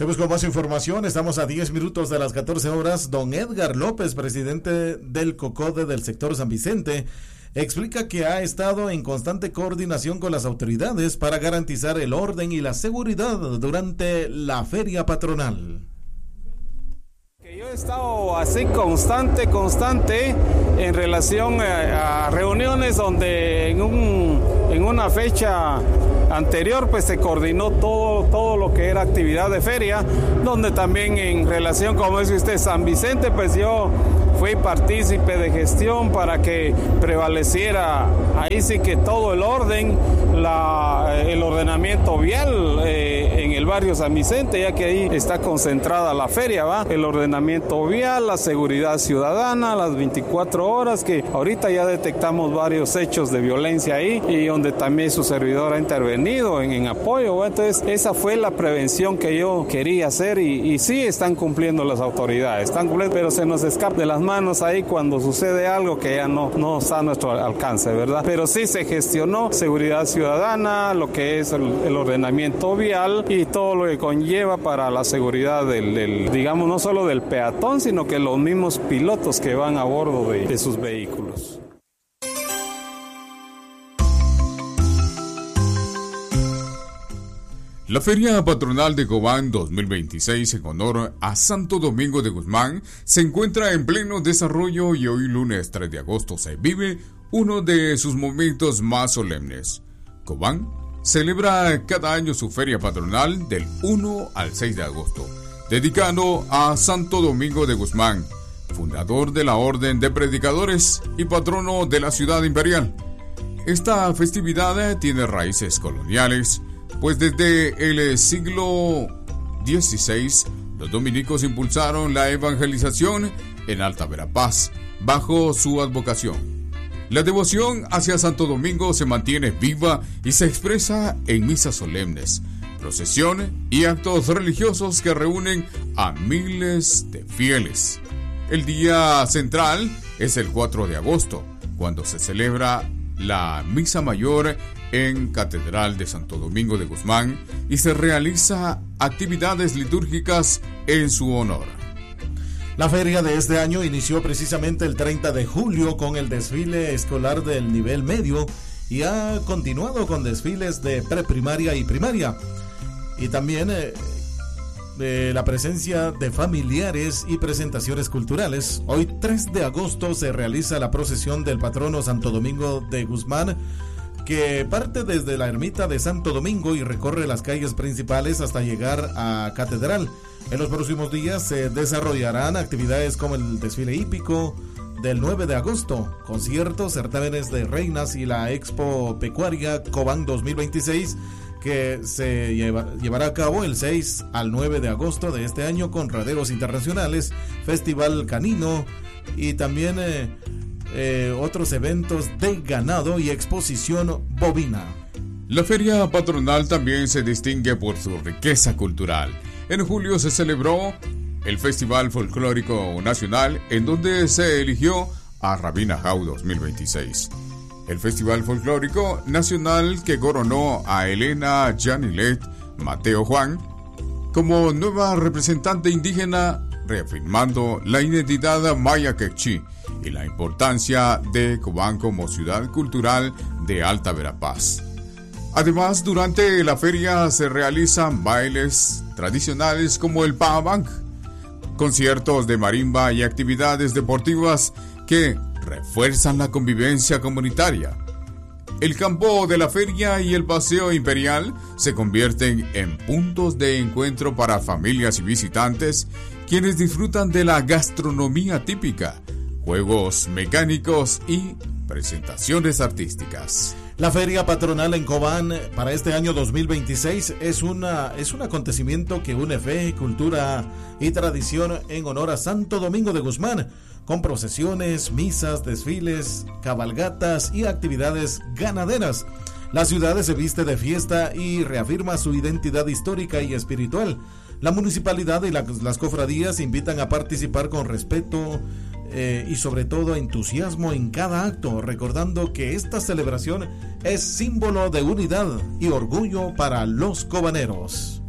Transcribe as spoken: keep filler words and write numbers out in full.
Seguimos con más información. Estamos a diez minutos de las catorce horas. Don Edgar López, presidente del COCODE del sector San Vicente, explica que ha estado en constante coordinación con las autoridades para garantizar el orden y la seguridad durante la feria patronal. Yo he estado así constante, constante en relación a, a reuniones donde en, un, en una fecha anterior pues se coordinó todo, todo lo que era actividad de feria, donde también en relación, como dice usted, San Vicente, pues yo fui partícipe de gestión para que prevaleciera ahí sí que todo el orden, la, el ordenamiento vial eh, en el barrio San Vicente, ya que ahí está concentrada la feria, ¿va? El ordenamiento vial, la seguridad ciudadana, las veinticuatro horas, que ahorita ya detectamos varios hechos de violencia ahí y donde también su servidor ha intervenido en, en apoyo, ¿va? Entonces esa fue la prevención que yo quería hacer y, y sí están cumpliendo las autoridades, están cumpliendo, pero se nos escapa de las manos manos ahí cuando sucede algo que ya no, no está a nuestro alcance, ¿verdad? Pero sí se gestionó seguridad ciudadana, lo que es el, el ordenamiento vial y todo lo que conlleva para la seguridad del, del, digamos, no solo del peatón, sino que los mismos pilotos que van a bordo de, de sus vehículos. La Feria Patronal de Cobán dos mil veintiséis en honor a Santo Domingo de Guzmán se encuentra en pleno desarrollo y hoy lunes tres de agosto se vive uno de sus momentos más solemnes. Cobán celebra cada año su feria patronal del uno al seis de agosto, dedicado a Santo Domingo de Guzmán, fundador de la Orden de Predicadores y patrono de la ciudad imperial. Esta festividad tiene raíces coloniales, pues desde el siglo dieciséis los dominicos impulsaron la evangelización en Alta Verapaz bajo su advocación. La devoción hacia Santo Domingo se mantiene viva y se expresa en misas solemnes, procesiones y actos religiosos que reúnen a miles de fieles. El día central es el cuatro de agosto, cuando se celebra la Misa Mayor en Catedral de Santo Domingo de Guzmán y se realiza actividades litúrgicas en su honor. La feria de este año inició precisamente el treinta de julio con el desfile escolar del nivel medio y ha continuado con desfiles de preprimaria y primaria y también eh, de la presencia de familiares y presentaciones culturales. Hoy tres de agosto se realiza la procesión del patrono Santo Domingo de Guzmán, que parte desde la ermita de Santo Domingo y recorre las calles principales hasta llegar a Catedral. En los próximos días se desarrollarán actividades como el desfile hípico del nueve de agosto, conciertos, certámenes de reinas y la Expo Pecuaria Cobán dos mil veintiséis, que se lleva, llevará a cabo el seis al nueve de agosto de este año con raderos internacionales, festival canino y también eh, Eh, otros eventos de ganado y exposición bovina. La feria patronal también se distingue por su riqueza cultural. En julio se celebró el Festival Folclórico Nacional, en donde se eligió a Rabina Jau dos mil veintiséis. El Festival Folclórico Nacional que coronó a Elena Janilet Mateo Juan como nueva representante indígena, reafirmando la identidad maya quechí y la importancia de Cobán como ciudad cultural de Alta Verapaz. Además, durante la feria se realizan bailes tradicionales como el Paabang, conciertos de marimba y actividades deportivas que refuerzan la convivencia comunitaria. El campo de la feria y el paseo imperial se convierten en puntos de encuentro para familias y visitantes, quienes disfrutan de la gastronomía típica, juegos mecánicos y presentaciones artísticas. La feria patronal en Cobán para este año dos mil veintiséis es, una, es un acontecimiento que une fe, cultura y tradición en honor a Santo Domingo de Guzmán, con procesiones, misas, desfiles, cabalgatas y actividades ganaderas. La ciudad se viste de fiesta y reafirma su identidad histórica y espiritual. La municipalidad y la, las cofradías invitan a participar con respeto eh, y sobre todo entusiasmo en cada acto, recordando que esta celebración es símbolo de unidad y orgullo para los cobaneros.